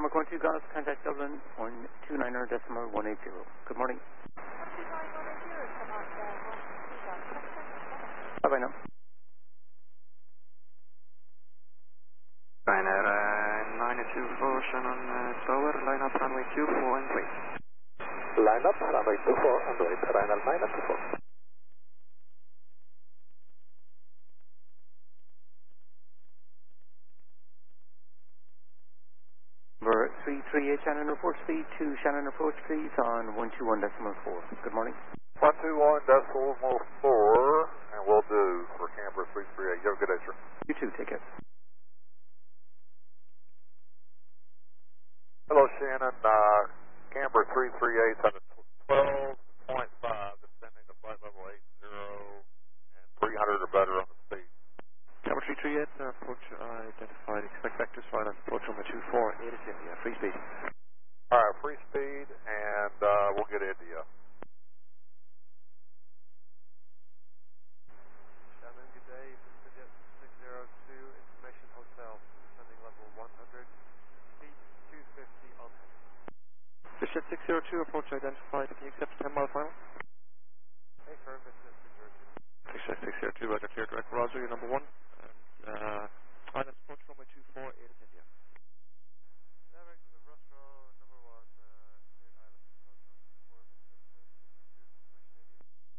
Number 12 Golf, contact Dublin 129.180. Good morning. 129.180, bye-bye now. Ryanair 924 Shannon Tower, line up runway 24 and wait. Line up runway 24 and wait, Ryanair 924. Number 338 Shannon report speed to Shannon approach please on 121.4. Good morning. 121.4, and we'll do for Canberra 338. You have a good day, sir. You too, take care. Hello, Shannon. Canberra 338 on a 12.5, descending to flight level 80, and 300 or better on the speed. Number 338, approach identified, expect vectors flight on approach number 24, India, free speed. Alright, free speed, and we'll get India. Shannon, good day, Vistajet 602, Information Hotel, descending level 100, speed 250 on Vistajet 602, approach identified, can you accept 10-mile final? Hey, firm, Vistajet 602. Vistajet 602, roger, clear direct, Roger, you're number 1. And